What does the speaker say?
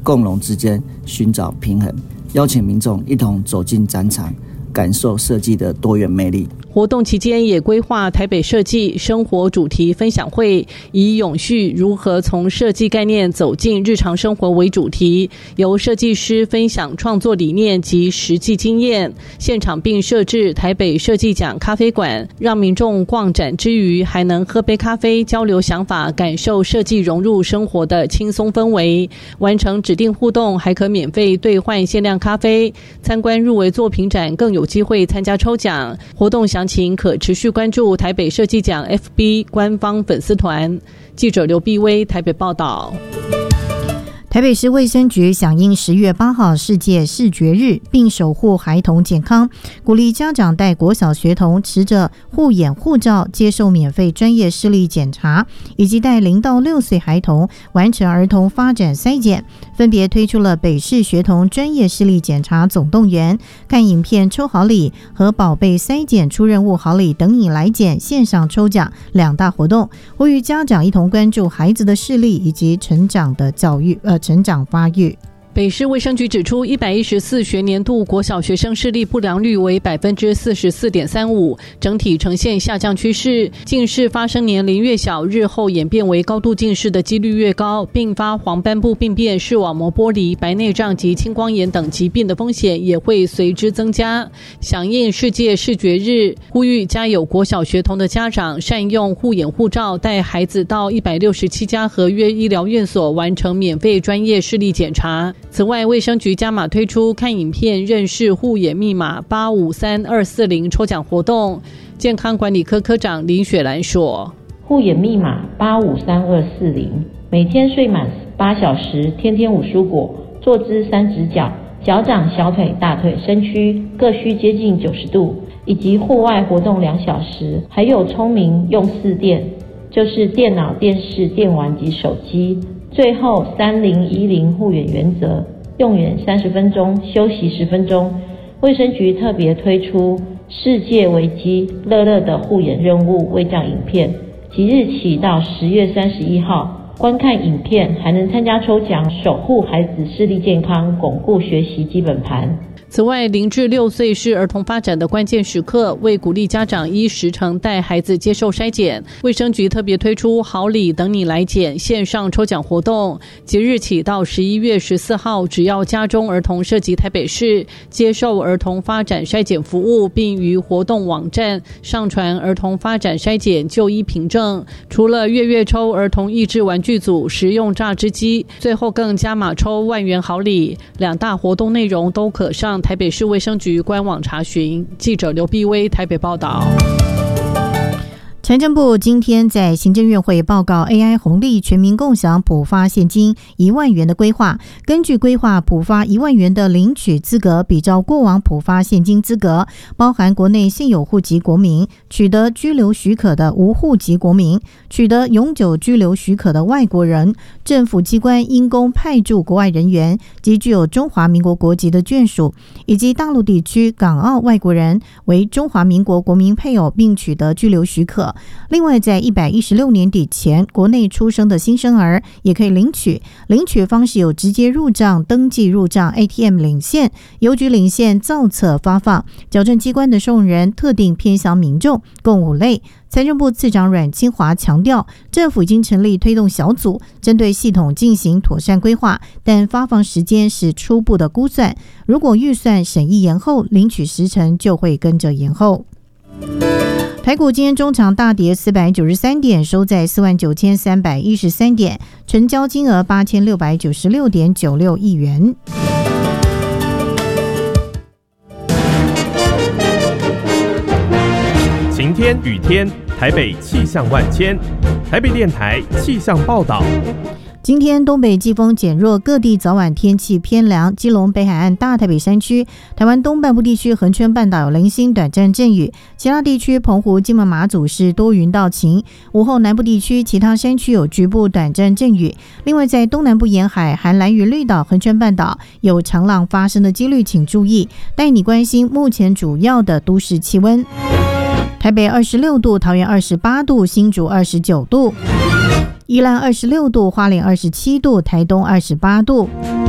共荣之间寻找平衡，邀请民众一同走进展场，感受设计的多元魅力。 活动期间也规划台北设计生活主题分享会，以永续如何从设计概念走进日常生活为主题，由设计师分享创作理念及实际经验，现场并设置台北设计奖咖啡馆，让民众逛展之余还能喝杯咖啡，交流想法，感受设计融入生活的轻松氛围。完成指定互动还可免费兑换限量咖啡，参观入围作品展更有机会参加抽奖。活动详情可持续关注台北设计奖 FB 官方粉丝团。记者刘碧薇台北报道。 台北市卫生局响应10月8号世界视觉日，并守护孩童健康，鼓励家长带国小学童持着护眼护照接受免费专业视力检查，以及带0到6岁孩童完成儿童发展筛检，分别推出了北市学童专业视力检查总动员、看影片抽好礼和宝贝筛检出任务好礼等你来检线上抽奖2大活动，呼吁家长一同关注孩子的视力以及成长发育。 北市卫生局指出，114学年度国小学生视力不良率为 44.35%， 整体呈现下降趋势。近视发生年龄越小，日后演变为高度近视的几率越高，并发黄斑部病变、视网膜剥离、白内障及青光眼等疾病的风险也会随之增加。响应世界视觉日，呼吁家有国小学童的家长善用护眼护照，带孩子到167家合约医疗院所完成免费专业视力检查。此外，卫生局加码推出看影片认识护眼密码853240抽奖活动。健康管理科科长林雪兰说， 护眼密码853240，每天睡满8小时，天天5蔬果，坐姿3直角，脚掌、小腿、大腿、身躯各需接近90度，以及户外活动2小时，还有聪明用4电，就是电脑、电视、电玩及手机。最后3010护眼原则，用眼30分钟，休息10分钟。卫生局特别推出世界危机乐乐的护眼任务卫教影片，即日起到10月31号，观看影片还能参加抽奖，守护孩子视力健康，巩固学习基本盘。 此外，0至6岁是儿童发展的关键时刻，为鼓励家长依时程带孩子接受筛检，卫生局特别推出好礼等你来检线上抽奖活动，即日起到11月14号，只要家中儿童涉及台北市，接受儿童发展筛检服务，并于活动网站上传儿童发展筛检就医凭证。除了月抽儿童益智玩具组、实用榨汁机，最后更加码抽10000元好礼。2大活动内容都可上台北市卫生局官网查询。记者刘碧薇台北报道。 财政部今天在行政院会报告 AI 红利全民共享普发现金1万元的规划。根据规划，普发1万元的领取资格比照过往普发现金资格，包含国内现有户籍国民、取得居留许可的无户籍国民、取得永久居留许可的外国人、政府机关因公派驻国外人员及具有中华民国国籍的眷属，以及大陆地区港澳外国人为中华民国国民配偶并取得居留许可。另外，在116年底前国内出生的新生儿也可以领取，领取方式有直接入账、登记入账、ATM 领现、邮局领现、造册发放、矫正机关的受用人、特定偏乡民众，共5类。财政部次长阮清华强调，政府已经成立推动小组，针对系统进行妥善规划，但发放时间是初步的估算，如果预算审议延后，领取时程就会跟着延后。台股今天中场大跌493点，收在49313点，成交金额8696.96亿元。 晴天雨天，台北气象万千。台北电台气象报道。 今天东北季风减弱，各地早晚天气偏凉。基隆北海岸、大台北山区、台湾东半部地区、恒春半岛有零星短暂阵雨，其他地区澎湖、金门、马祖是多云到晴。午后南部地区、其他山区有局部短暂阵雨。另外，在东南部沿海、含兰屿绿岛、恒春半岛有长浪发生的几率，请注意。带你关心目前主要的都市气温：台北26度，桃园28度，新竹29度。宜兰26度，花莲27度，台东28度。